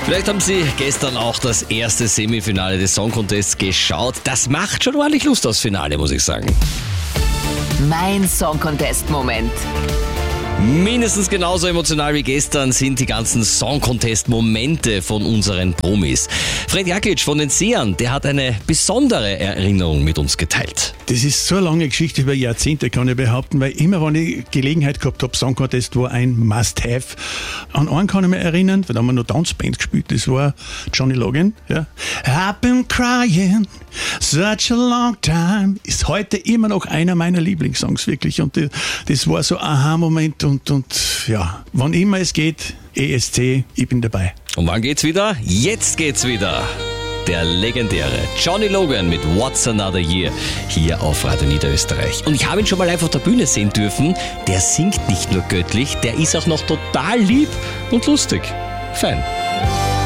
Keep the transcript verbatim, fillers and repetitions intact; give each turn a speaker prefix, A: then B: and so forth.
A: Vielleicht haben Sie gestern auch das erste Semifinale des Song Contests geschaut. Das macht schon ordentlich Lust aufs Finale, muss ich sagen.
B: Mein Song Contest Moment.
A: Mindestens genauso emotional wie gestern sind die ganzen Song Contest Momente von unseren Promis. Fred Jakic von den Sehern, der hat eine besondere Erinnerung mit uns geteilt.
C: Das ist so eine lange Geschichte, über Jahrzehnte kann ich behaupten, weil immer, wenn ich Gelegenheit gehabt habe, Song Contest war ein Must-Have. An einen kann ich mich erinnern, weil da haben wir noch Tanzband gespielt, das war Johnny Logan. Ja. I've been crying such a long time. Ist heute immer noch einer meiner Lieblingssongs, wirklich. Und das war so ein Aha-Moment und, und ja, wann immer es geht, E S C, ich bin dabei.
A: Und wann geht's wieder? Jetzt geht's wieder. Der legendäre Johnny Logan mit What's Another Year hier auf Radio Niederösterreich. Und ich habe ihn schon mal live auf der Bühne sehen dürfen. Der singt nicht nur göttlich, der ist auch noch total lieb und lustig. Fein.